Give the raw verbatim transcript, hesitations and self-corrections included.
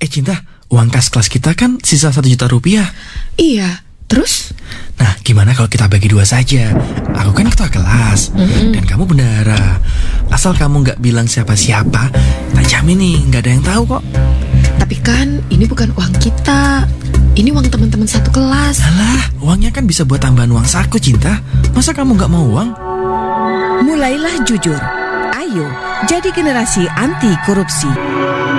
Eh Cinta, uang kas kelas kita kan sisa satu juta rupiah. Iya, terus? Nah, gimana kalau kita bagi dua saja? Aku kan ketua kelas, mm-hmm. dan kamu bendahara. Asal kamu gak bilang siapa-siapa, tak jamin nih, gak ada yang tahu kok. Tapi kan ini bukan uang kita. Ini uang teman-teman satu kelas. Alah, uangnya kan bisa buat tambahan uang saku, Cinta. Masa kamu gak mau uang? Mulailah jujur. Ayo, jadi generasi anti korupsi.